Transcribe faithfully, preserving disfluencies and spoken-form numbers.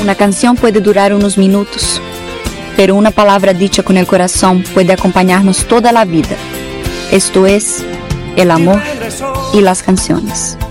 Una canción puede durar unos minutos, pero una palabra dicha con el corazón puede acompañarnos toda la vida. Esto es el amor y las canciones.